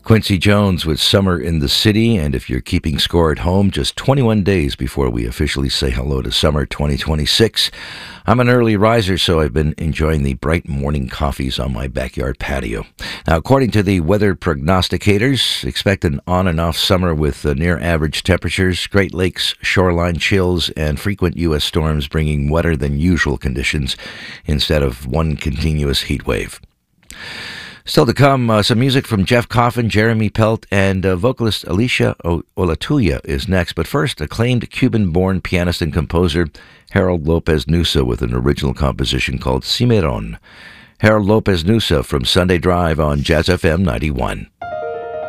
Quincy Jones with Summer in the City, and if you're keeping score at home, just 21 days before we officially say hello to summer 2026. I'm an early riser, so I've been enjoying the bright morning coffees on my backyard patio. Now, according to the weather prognosticators, expect an on and off summer with near average temperatures, Great Lakes shoreline chills, and frequent U.S. storms bringing wetter than usual conditions instead of one continuous heat wave. Still to come, some music from Jeff Coffin, Jeremy Pelt, and vocalist Alicia Olatuya is next. But first, acclaimed Cuban-born pianist and composer Harold Lopez Nussa with an original composition called Cimarron. Harold Lopez Nussa from Sunday Drive on Jazz FM 91.